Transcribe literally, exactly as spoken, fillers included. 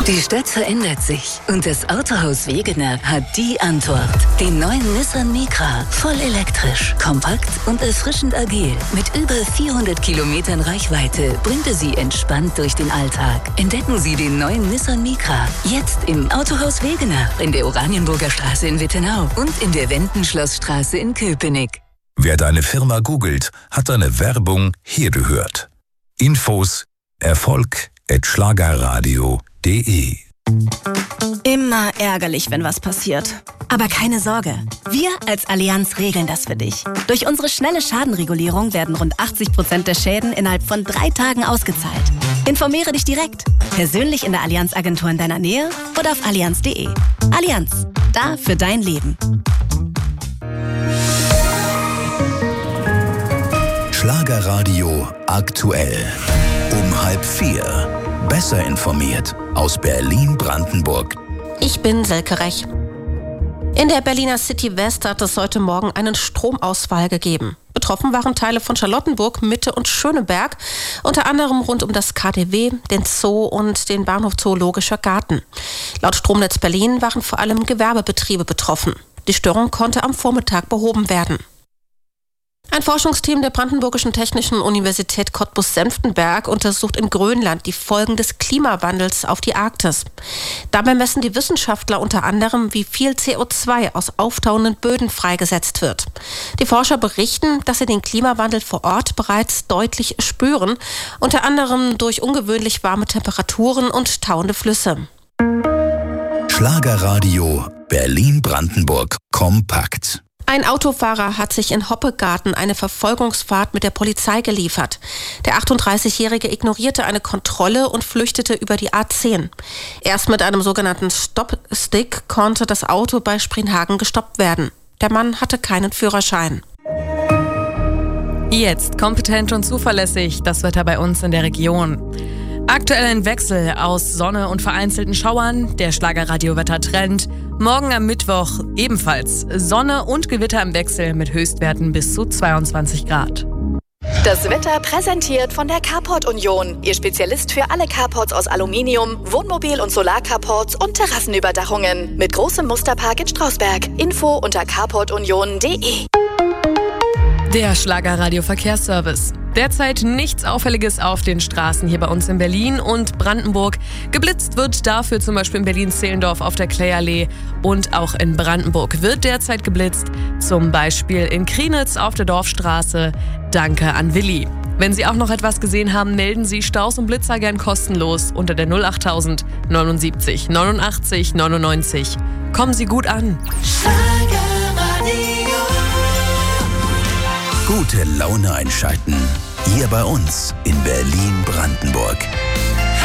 Die Stadt verändert sich und das Autohaus Wegener hat die Antwort. Den neuen Nissan Micra. Voll elektrisch, kompakt und erfrischend agil. Mit über vierhundert Kilometern Reichweite bringt er Sie entspannt durch den Alltag. Entdecken Sie den neuen Nissan Micra. Jetzt im Autohaus Wegener, in der Oranienburger Straße in Wittenau und in der Wendenschlossstraße in Köpenick. Wer deine Firma googelt, hat deine Werbung hier gehört. Infos Erfolg at schlagerradio punkt de. Immer ärgerlich, wenn was passiert. Aber keine Sorge, wir als Allianz regeln das für dich. Durch unsere schnelle Schadenregulierung werden rund achtzig Prozent der Schäden innerhalb von drei Tagen ausgezahlt. Informiere dich direkt, persönlich in der Allianz-Agentur in deiner Nähe oder auf allianz punkt de. Allianz, da für dein Leben. Schlagerradio aktuell. Um halb vier. Besser informiert aus Berlin-Brandenburg. Ich bin Selke Rech. In der Berliner City West hat es heute Morgen einen Stromausfall gegeben. Betroffen waren Teile von Charlottenburg, Mitte und Schöneberg, unter anderem rund um das K D W, den Zoo und den Bahnhof Zoologischer Garten. Laut Stromnetz Berlin waren vor allem Gewerbebetriebe betroffen. Die Störung konnte am Vormittag behoben werden. Ein Forschungsteam der Brandenburgischen Technischen Universität Cottbus-Senftenberg untersucht in Grönland die Folgen des Klimawandels auf die Arktis. Dabei messen die Wissenschaftler unter anderem, wie viel C O zwei aus auftauenden Böden freigesetzt wird. Die Forscher berichten, dass sie den Klimawandel vor Ort bereits deutlich spüren, unter anderem durch ungewöhnlich warme Temperaturen und tauende Flüsse. Schlagerradio Berlin-Brandenburg kompakt. Ein Autofahrer hat sich in Hoppegarten eine Verfolgungsfahrt mit der Polizei geliefert. Der achtunddreißigjährige ignorierte eine Kontrolle und flüchtete über die A zehn. Erst mit einem sogenannten Stop-Stick konnte das Auto bei Spreenhagen gestoppt werden. Der Mann hatte keinen Führerschein. Jetzt kompetent und zuverlässig das Wetter bei uns in der Region. Aktuell ein Wechsel aus Sonne und vereinzelten Schauern, der Schlagerradio-Wettertrend. Morgen am Mittwoch ebenfalls Sonne und Gewitter im Wechsel mit Höchstwerten bis zu zweiundzwanzig Grad. Das Wetter präsentiert von der Carport Union. Ihr Spezialist für alle Carports aus Aluminium, Wohnmobil- und Solarcarports und Terrassenüberdachungen. Mit großem Musterpark in Strausberg. Info unter carport union punkt de. Der Schlagerradio-Verkehrsservice. Derzeit nichts Auffälliges auf den Straßen hier bei uns in Berlin und Brandenburg. Geblitzt wird dafür zum Beispiel in Berlin-Zehlendorf auf der Klayallee und auch in Brandenburg wird derzeit geblitzt. Zum Beispiel in Krienitz auf der Dorfstraße. Danke an Willi. Wenn Sie auch noch etwas gesehen haben, melden Sie Staus und Blitzer gern kostenlos unter der null achttausend neunundsiebzig neunundachtzig neunundneunzig. Kommen Sie gut an. Gute Laune einschalten. Hier bei uns in Berlin-Brandenburg.